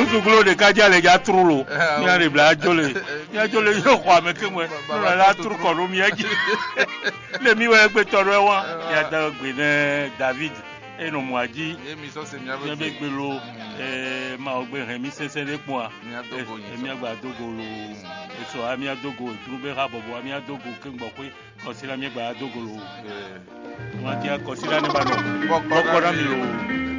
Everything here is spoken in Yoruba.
zuglo de kaja le ja trulo mi ari bla jole ya jole yo kwa me ke mo la tru ko ro mi aji le mi we gbe toro won ya da gbe ne David eno mo aji emi so se mi abo be gbe lo ma o gbe remi sese le po mi adogo mi agba dogo lo eso ami adogo trube ha bobo ami adogo ke ngbo pe consider mi agba dogo lo wọ́n ti akọsílẹ̀ nígbà náà bọ́kọ́rọ́ mi o.